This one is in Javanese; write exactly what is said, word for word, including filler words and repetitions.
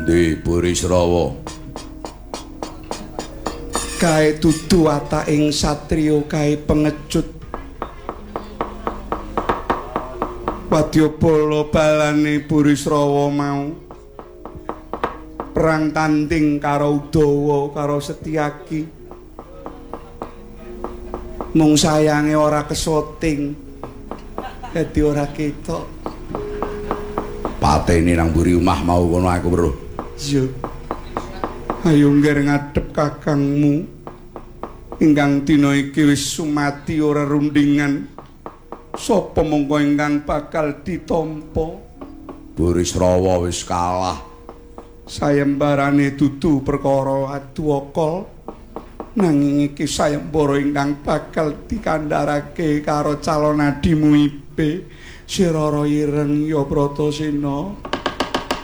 Di Burisrawa. Kae dudu wataking satriya kae pengecut. Wadyabala balane Burisrawa mau perang tanding karo Udawa karo Setyaki. Mung sayange ora kesoting. Dadi ora ketok. Pateni nang mburi omah mau kono aku weruh. Iya. Ayo ngger ngadhep kakangmu. Ingkang dina iki wis sumati ora rundingan. Sapa mongko ingkang bakal ditampa? Burisrawa wis kalah. Sayembarane dudu perkara aduwakal. Nanging iki sayembara ingkang bakal dikandharake karo calon adimu Ipe Sirara Ireng ya Bratasena.